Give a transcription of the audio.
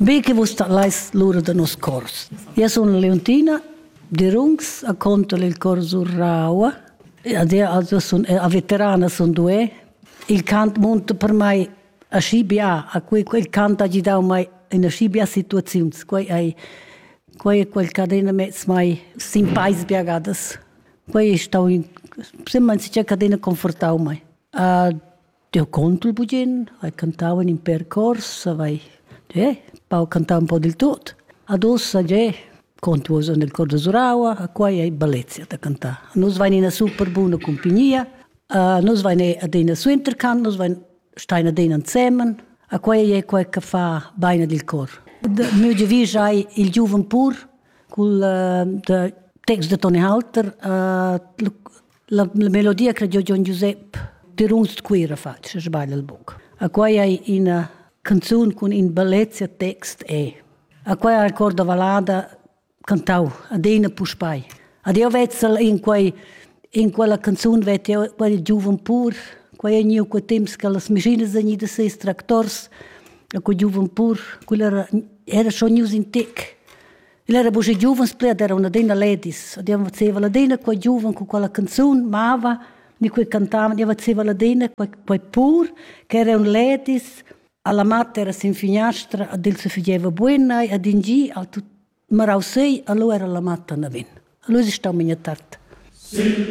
Beh che vos lais l'ora de nos cors. Io sono Leontina di Rungs, a conto il corso Raua. A veterana sono due. Il canto monta per mai a scibia, a quel canto gli dà mai in a scibia situazioni. Quel cadena mezzo mai simpais biagadas. Quei stau in sembra si c'è cadena confortau mai. Io conto il bugin, vai cantavo in percorso, vai pau cantavo un po' del tutto. Adossa conto nel corso Zuraua, a qua è bellezza da cantare. Noi vai in una super buona compagnia, noi vai a dena su intercant, noi vai stai a dena insieme, a qua è quel che fa bene del cor. Mio giovane hai il giovane pur, col testo di Tony Halter, la melodia che John Giuseppe di Rungs Queera fa, se sbaglia il buco. A qua è una canzone con in bellezza text a qua è ricordo valada cantau a dena puspai. Ad io vezzel in quella canzone vete quel giovane pur, quel new quel temps che le macchine sono da sei tractors, a quel giovane pur, quello era schon news in tec. Il era buche giovane splet era una dena ladies. Ad io faceva la dena quel giovane con quella canzone, mava ni quel cantava, io faceva la dena quel pur che era un ladies. Alla matta era sin finestra, ad il si faceva buona, ad in gi, al tut marau sei, allora era la matta na vin. Allora si stava in tart.